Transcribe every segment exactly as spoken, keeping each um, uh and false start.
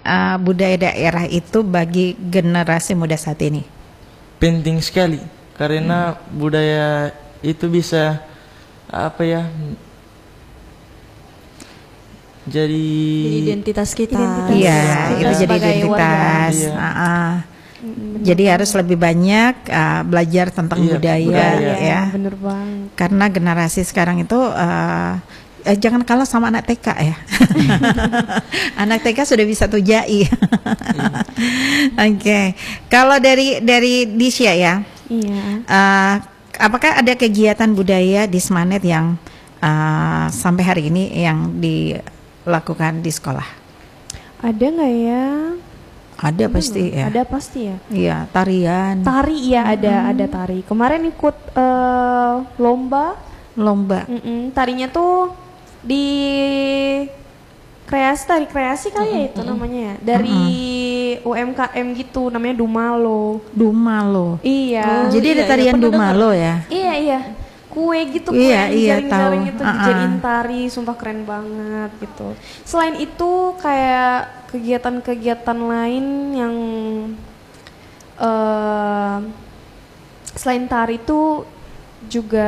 uh, budaya daerah itu bagi generasi muda saat ini? Penting sekali karena hmm. budaya itu bisa apa ya? Jadi, jadi identitas kita. Iya, itu jadi identitas. Iya. Uh, uh. Jadi harus lebih banyak uh, belajar tentang iya, budaya, budaya, ya. Bener banget. Karena generasi sekarang itu uh, eh, jangan kalah sama anak T K ya. Anak T K sudah bisa tujai. Oke, okay. Kalau dari dari Disya ya, iya. Uh, apakah ada kegiatan budaya di Semanet yang uh, sampai hari ini yang dilakukan di sekolah? Ada nggak ya? Ada pasti ya. Ada pasti ya. Iya, tarian. Tari ya ada hmm. ada tari. Kemarin ikut uh, lomba. Lomba. Mm-mm. Tarinya tuh di kreasi tari kreasi kali ya itu namanya ya. Dari mm-hmm. U M K M gitu namanya Dumalo. Dumalo. Iya. Oh, jadi iya, ada tarian iya, Dumalo ya. Iya iya. Kue gitu, kue iya, iya, jaring-jaring itu uh-uh. dijadiin tari, sumpah keren banget gitu. Selain itu kayak kegiatan-kegiatan lain yang uh, selain tari itu juga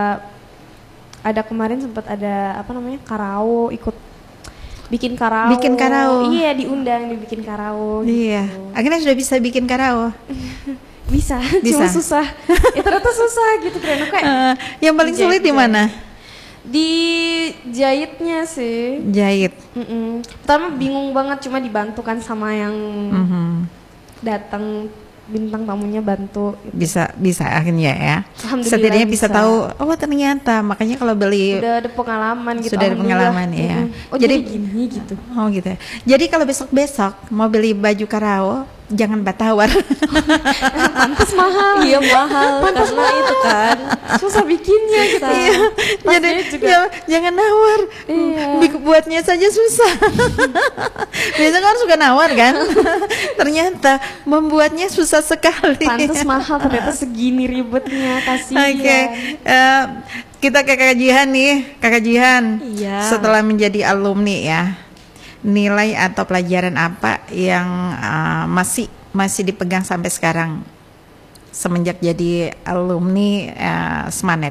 ada kemarin sempat ada apa namanya karao, ikut bikin karao. Bikin karao. Iya, diundang dibikin karao. Iya. Gitu. Akhirnya sudah bisa bikin karao. Bisa, bisa, cuma susah. Ya ternyata susah gitu keren. Kayak uh, yang paling sulit di mana? Di jahitnya sih. Jahit. Mm-mm. Pertama bingung banget, cuma dibantukan sama yang mm-hmm. datang bintang tamunya bantu gitu. Bisa bisa akhirnya ya. bisa. Setidaknya bisa tahu oh ternyata makanya kalau beli udah ada pengalaman gitu. Sudah ada pengalaman ya. Mm-hmm. Oh, jadi jadi gini gitu. Oh gitu. Jadi kalau besok-besok mau beli baju karao jangan batawar. Pantes mahal. Iya mahal. Pantes karena mahal. itu kan susah bikinnya gitu. Iya. Jadi juga. Ya, jangan nawar. Iya. Buatnya saja susah. Biasanya kan suka nawar kan. Ternyata membuatnya susah sekali. Pantes mahal ternyata segini ribetnya, kasihan. Oke. Okay. Uh, kita ke Kakak Jihan nih, Kakak Jihan. Iya. Setelah menjadi alumni ya. Nilai atau pelajaran apa yang uh, masih masih dipegang sampai sekarang semenjak jadi alumni uh, Semanet?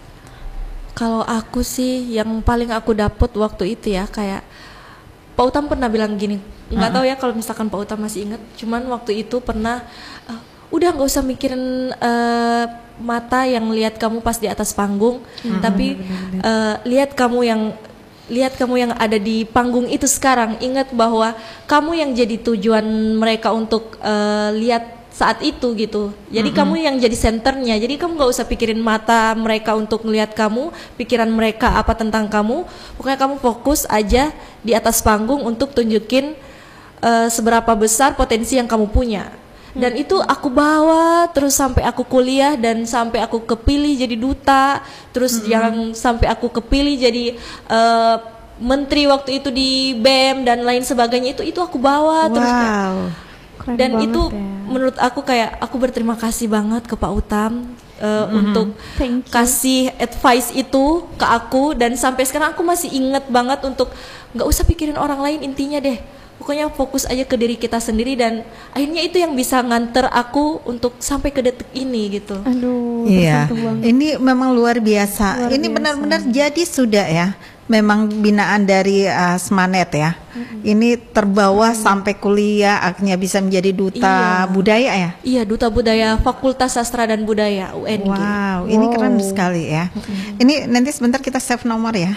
Kalau aku sih yang paling aku dapet waktu itu ya kayak Pak Utam pernah bilang gini, nggak uh-huh. tahu ya kalau misalkan Pak Utam masih ingat, cuman waktu itu pernah uh, udah nggak usah mikirin uh, mata yang lihat kamu pas di atas panggung, hmm. tapi uh, lihat kamu yang lihat kamu yang ada di panggung itu sekarang. Ingat bahwa kamu yang jadi tujuan mereka untuk uh, lihat saat itu gitu. Jadi mm-hmm. kamu yang jadi senternya. Jadi kamu nggak usah pikirin mata mereka untuk melihat kamu, pikiran mereka apa tentang kamu. Pokoknya kamu fokus aja di atas panggung untuk tunjukin uh, seberapa besar potensi yang kamu punya. Dan itu aku bawa terus sampai aku kuliah dan sampai aku kepilih jadi duta, terus mm-hmm. yang sampai aku kepilih jadi uh, menteri waktu itu di B E M dan lain sebagainya, itu itu aku bawa wow. terus kayak, Keren dan itu ya. Menurut aku kayak aku berterima kasih banget ke Pak Utam uh, mm-hmm. untuk kasih advice itu ke aku, dan sampai sekarang aku masih inget banget untuk nggak usah pikirin orang lain, intinya deh pokoknya fokus aja ke diri kita sendiri, dan akhirnya itu yang bisa nganter aku untuk sampai ke detik ini gitu. Aduh, iya. Ini memang luar biasa. Luar ini biasa. Benar-benar jadi sudah ya. Memang binaan dari uh, Semanet ya. Mm-hmm. Ini terbawa mm-hmm. sampai kuliah, akhirnya bisa menjadi duta iya. budaya ya. Iya, duta budaya Fakultas Sastra dan Budaya U N G. Wow, ini wow. keren sekali ya. Mm-hmm. Ini nanti sebentar kita save nomor ya.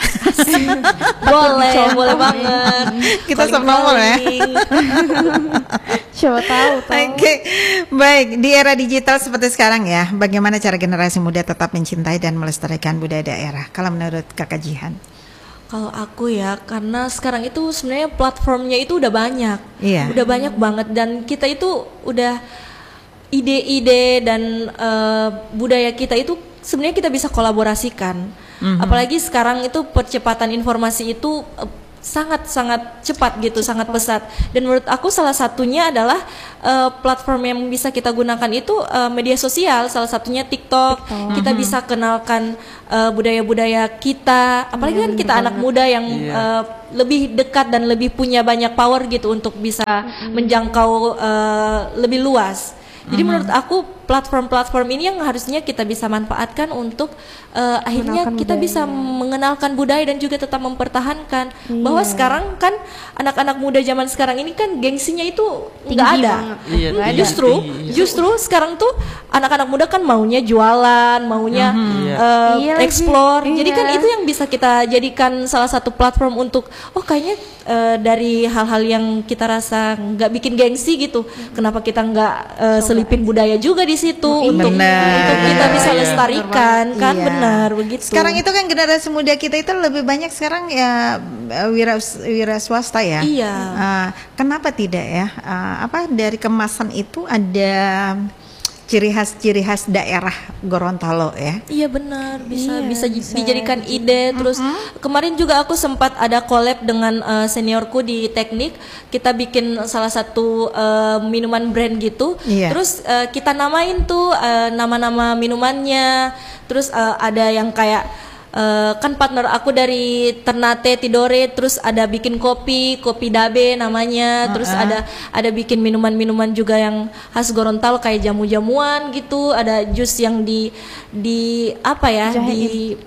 boleh, boleh banget. Kita save nomor ya. Siapa tahu. Oke, okay. Baik. Di era digital seperti sekarang ya, bagaimana cara generasi muda tetap mencintai dan melestarikan budaya daerah? Kalau menurut Kakak Jihan? Kalau aku ya, karena sekarang itu sebenarnya platformnya itu udah banyak, iya. udah banyak banget, dan kita itu udah ide-ide dan uh, budaya kita itu sebenarnya kita bisa kolaborasikan. Mm-hmm. Apalagi sekarang itu percepatan informasi itu uh, sangat-sangat cepat gitu, sangat pesat. Dan menurut aku salah satunya adalah uh, platform yang bisa kita gunakan itu uh, media sosial, salah satunya TikTok. TikTok. Kita mm-hmm. bisa kenalkan uh, budaya-budaya kita, apalagi yeah, kan kita anak muda yang yeah. uh, lebih dekat dan lebih punya banyak power gitu untuk bisa mm-hmm. menjangkau uh, lebih luas. Jadi mm-hmm. menurut aku platform-platform ini yang harusnya kita bisa manfaatkan untuk uh, akhirnya kita budaya. bisa mengenalkan budaya dan juga tetap mempertahankan. Iya. Bahwa sekarang kan anak-anak muda zaman sekarang ini kan gengsinya itu nggak ada. Iya, hmm, justru iya. justru sekarang tuh anak-anak muda kan maunya jualan, maunya mm-hmm. uh, iya explore. Iya. Jadi kan itu yang bisa kita jadikan salah satu platform untuk oh kayaknya uh, dari hal-hal yang kita rasa nggak bikin gengsi gitu. Mm-hmm. Kenapa kita nggak uh, selipin budaya juga di situ untuk, untuk kita bisa iya. lestarikan kan iya. benar begitu. Sekarang itu kan generasi muda kita itu lebih banyak sekarang ya wira, wira swasta ya. Iya. Uh, kenapa tidak ya? Uh, apa dari kemasan itu ada ciri khas-ciri khas daerah Gorontalo ya. Iya benar, bisa iya, bisa, bisa dijadikan ide. Terus mm-hmm. kemarin juga aku sempat ada collab dengan uh, seniorku di teknik. Kita bikin salah satu uh, minuman brand gitu. Iya. Terus uh, kita namain tuh uh, nama-nama minumannya. Terus uh, ada yang kayak Uh, kan partner aku dari Ternate Tidore, terus ada bikin kopi, kopi Dabe namanya, uh-uh. terus ada ada bikin minuman-minuman juga yang khas Gorontalo kayak jamu-jamuan gitu, ada jus yang di di apa ya Jahe di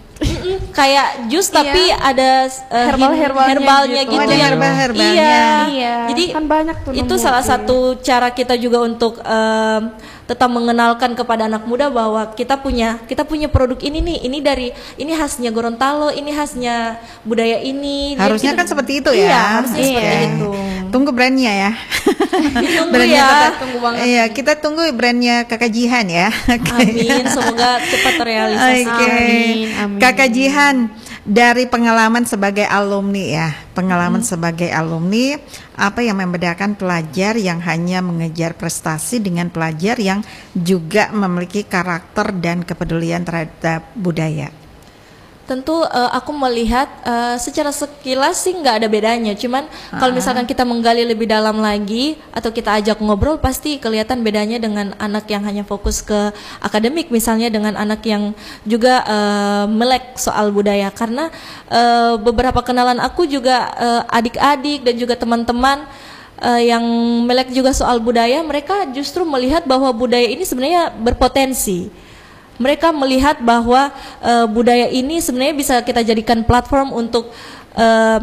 kayak jus tapi iya. ada uh, herbal-herbalnya herbalnya gitu, gitu oh, yang herbal-herbalnya. Iya. iya. Jadi kan banyak tuh itu salah itu. satu cara kita juga untuk uh, tetap mengenalkan kepada anak muda bahwa kita punya kita punya produk ini nih, ini dari ini khasnya Gorontalo, ini khasnya budaya ini. Harusnya kita, kan seperti itu ya. Iya, harusnya iya. seperti itu. Tunggu brandnya ya. Ditunggu brandnya ya. Kakak, tunggu banget. Iya, kita tunggu brandnya Kakak Jihan ya. Amin, semoga cepat terrealisasi. Okay. Amin, amin. Kakak Jihan, dari pengalaman sebagai alumni ya, pengalaman hmm. sebagai alumni, apa yang membedakan pelajar yang hanya mengejar prestasi dengan pelajar yang juga memiliki karakter dan kepedulian terhadap budaya? Tentu uh, aku melihat uh, secara sekilas sih nggak ada bedanya. Cuman uh-huh. kalau misalkan kita menggali lebih dalam lagi atau kita ajak ngobrol, pasti kelihatan bedanya dengan anak yang hanya fokus ke akademik, misalnya dengan anak yang juga uh, melek soal budaya. Karena uh, beberapa kenalan aku juga uh, adik-adik dan juga teman-teman uh, yang melek juga soal budaya, mereka justru melihat bahwa budaya ini sebenarnya berpotensi. Mereka melihat bahwa uh, budaya ini sebenarnya bisa kita jadikan platform untuk uh,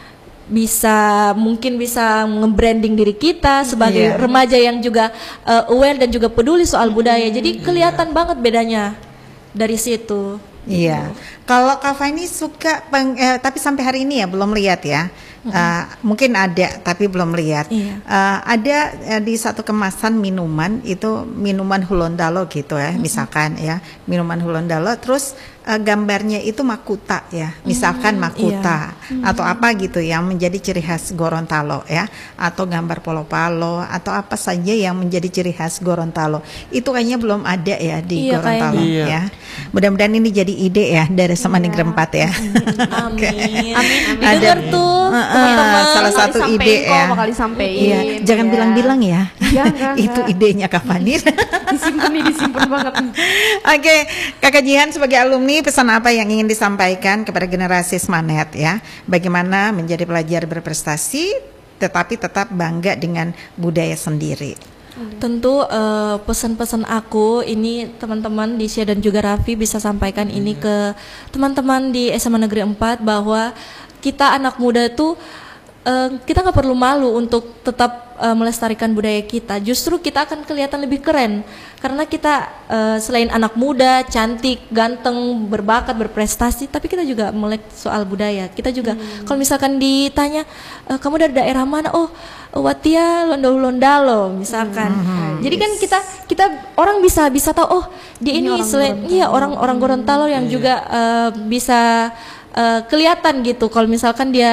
bisa mungkin bisa nge-branding diri kita sebagai yeah. remaja yang juga uh, aware dan juga peduli soal budaya. Jadi kelihatan yeah. banget bedanya dari situ. Iya. Kalau Kak Fani suka peng, eh, tapi sampai hari ini ya belum lihat ya. Mm-hmm. Uh, mungkin ada tapi belum lihat. Iya. Uh, ada uh, di satu kemasan minuman itu minuman Hulondalo gitu ya, mm-hmm. misalkan ya minuman Hulondalo, terus uh, gambarnya itu makuta ya, misalkan mm-hmm. makuta iya. atau apa gitu yang menjadi ciri khas Gorontalo ya, atau gambar polo-palo atau apa saja yang menjadi ciri khas Gorontalo. Itu kayaknya belum ada ya di iya, Gorontalo iya. ya. Mudah-mudahan ini jadi ide ya dari Semanigr empat ya. Amin. Okay. Amin. Amin. Ada dengar tuh uh, uh, salah satu ide ya. Bakal disampein. Iya. Jangan ya. bilang-bilang ya. Jangan. Itu idenya Kak Fani. Disimpan nih, disimpan banget. Oke, okay. Kakak Jihan sebagai alumni, pesan apa yang ingin disampaikan kepada generasi Smanet ya? Bagaimana menjadi pelajar berprestasi tetapi tetap bangga dengan budaya sendiri? Tentu uh, pesan-pesan aku ini teman-teman di Sia dan juga Raffi bisa sampaikan hmm. ini ke teman-teman di S M A Negeri empat bahwa kita anak muda tuh uh, kita nggak perlu malu untuk tetap uh, melestarikan budaya kita. Justru kita akan kelihatan lebih keren karena kita uh, selain anak muda, cantik, ganteng, berbakat, berprestasi, tapi kita juga melek soal budaya. Kita juga hmm. kalau misalkan ditanya e, kamu dari daerah mana? Oh, Watia Londo-Londalo misalkan. Hmm. Jadi kan kita kita orang bisa bisa tahu oh dia ini, ini selain iya orang-orang Gorontalo yang hmm. juga uh, bisa uh, kelihatan gitu. Kalau misalkan dia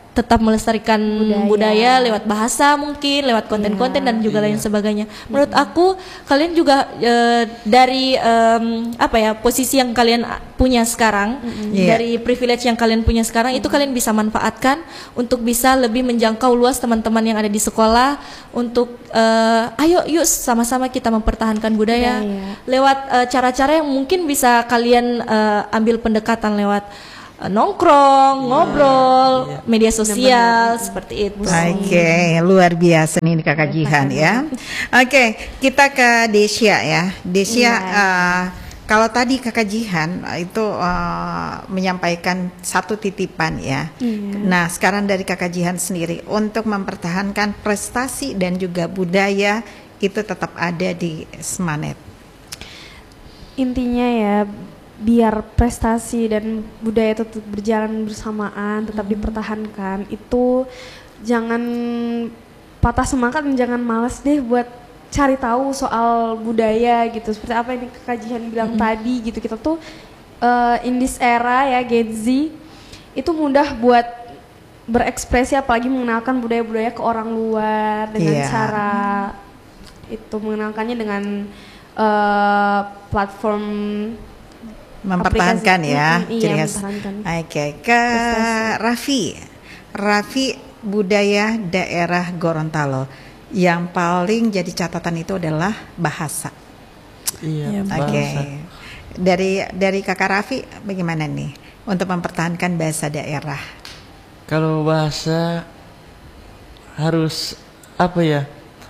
tetap melestarikan budaya, budaya lewat bahasa mungkin, lewat konten-konten dan juga lain sebagainya. Menurut aku kalian juga e, dari e, apa ya posisi yang kalian punya sekarang, Yeah. dari privilege yang kalian punya sekarang itu kalian bisa manfaatkan untuk bisa lebih menjangkau luas teman-teman yang ada di sekolah untuk e, ayo yuk sama-sama kita mempertahankan budaya Budaya. lewat e, cara-cara yang mungkin bisa kalian e, ambil pendekatan lewat nongkrong, ngobrol, media sosial seperti itu. Oke, luar biasa nih Kakak Jihan ya. Oke, kita ke Desya ya. Desya, uh, kalau tadi Kakak Jihan uh, itu uh, menyampaikan satu titipan ya. Nah, sekarang dari Kakak Jihan sendiri untuk mempertahankan prestasi dan juga budaya itu tetap ada di Semanet. Intinya ya biar prestasi dan budaya tetap berjalan bersamaan, tetap Hmm. dipertahankan, itu jangan patah semangat dan jangan malas deh buat cari tahu soal budaya gitu. Seperti apa yang Kak Jihan bilang Hmm. tadi gitu, kita tuh uh, in this era ya Gen Z itu mudah buat berekspresi apalagi mengenalkan budaya-budaya ke orang luar dengan Iya. cara itu mengenalkannya dengan uh, platform Mempertahankan aplikasi. ya Mm, iya, ciri khas. mempertahankan. Oke, ke Raffi. Raffi, budaya daerah Gorontalo yang paling jadi catatan itu adalah bahasa. Iya, Iya, Oke. bahasa. Dari dari Kakak Raffi bagaimana nih untuk mempertahankan bahasa daerah? Kalau bahasa harus apa ya?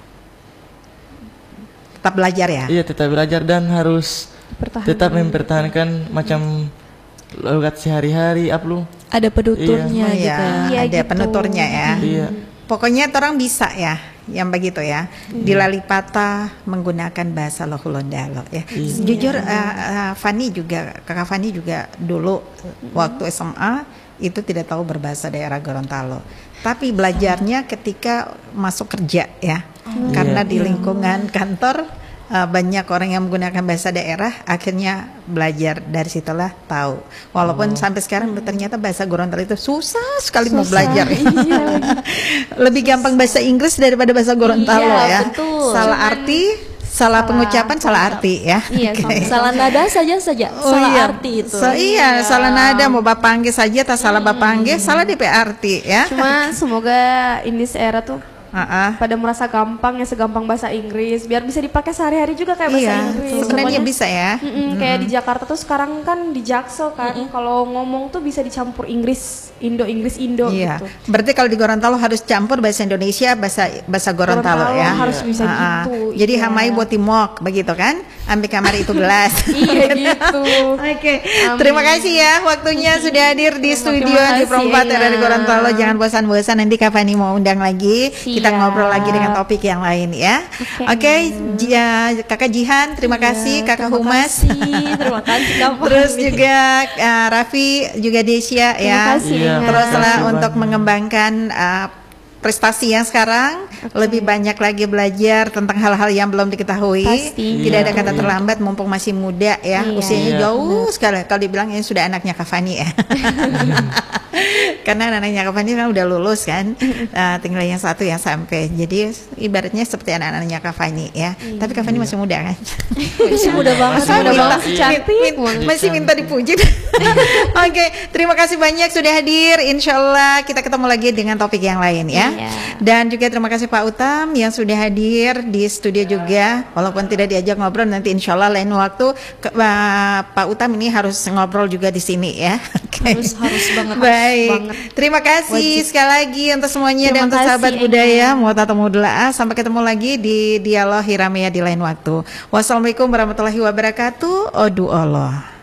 Tetap belajar ya? Iya, tetap belajar dan harus Pertahanan. tetap mempertahankan macam logat sehari-hari upload. Ada penuturnya Oh, gitu iya, ya. Iya, ada gitu. penuturnya ya. Iya. Pokoknya orang bisa ya, yang begitu ya. Di Lalipata menggunakan bahasa Lohulondalo ya. Iya. Jujur, uh, uh, Fani juga, kakak Fani juga dulu waktu S M A itu tidak tahu berbahasa daerah Gorontalo. Tapi belajarnya ketika masuk kerja ya, karena Iya. di lingkungan kantor uh, banyak orang yang menggunakan bahasa daerah, akhirnya belajar dari situlah tahu. Walaupun sampai sekarang ternyata bahasa Gorontalo itu susah sekali mau belajar. Lebih gampang bahasa Inggris daripada bahasa Gorontalo Iya, ya. betul. Salah Cuman arti, salah pengucapan, salah arti ya. Iya, Oke. Salah nada saja saja, Oh salah iya. arti itu. So, iya, salah nada mau bapak angge saja, tak salah bapak angge, salah D P arti ya. Cuma semoga in this era tuh Ah, ah. pada merasa gampang ya, segampang bahasa Inggris biar bisa dipakai sehari-hari juga kayak bahasa Iya, Inggris. sebenarnya Pokoknya, bisa ya. mm-mm, kayak di Jakarta tuh sekarang kan di Jaksel kan kalau ngomong tuh bisa dicampur Inggris, Indo, Inggris, Indo Iya. gitu. Berarti kalau di Gorontalo harus campur bahasa Indonesia, bahasa bahasa Gorontalo, Gorontalo ya. harus bisa Ah, ah. gitu, Jadi iya. hamai buat timok begitu kan? Ambil kamar itu gelas. Iya gitu. Oke, Amin. terima kasih ya waktunya sudah hadir di studio Terima di kasih, Propat Ena. dari Gorontalo. Jangan bosan-bosan, nanti Kak Fani mau undang lagi. Kita Siap. ngobrol lagi dengan topik yang lain ya. Oke. Oke, Ji- ya, Kakak Jihan, terima kasih. Kakak Terima Humas. kasih, terima kasih Kak Terus Fahmi. juga uh, Raffi, juga Desya ya. Terima kasih. Iya, Ena. Teruslah Terima kasih untuk banyak. mengembangkan uh, prestasi yang sekarang, lebih banyak lagi belajar tentang hal-hal yang belum diketahui. Pasti. Tidak ada Iya. kata terlambat mumpung masih muda ya. Iya. Usianya Iya. jauh sekali. Kalau dibilang ini sudah anaknya Kak Fani ya. Karena anaknya Kak Fani kan udah lulus kan. Uh, tinggal yang satu yang sampai. Jadi ibaratnya seperti anak-anaknya Kak Fani ya. Tapi Kak Fani masih muda kan. Masih muda banget. Masih muda Minta- banget. min- Cantik min- banget. masih minta dipuji. Oke, terima kasih banyak sudah hadir. Insya Allah kita ketemu lagi dengan topik yang lain ya. Iya. Dan juga terima kasih Pak Utam yang sudah hadir di studio juga. Walaupun tidak diajak ngobrol, nanti insya Allah lain waktu ke- uh, Pak Utam ini harus ngobrol juga di sini ya. Oke. Harus harus banget. Baik, banget. terima kasih sekali lagi untuk semuanya dan Terima untuk sahabat kasih, budaya. Ena. Mau tata mudlaah, sampai ketemu lagi di dialog Hiramaya di lain waktu. Wassalamualaikum warahmatullahi wabarakatuh. Odu Allah.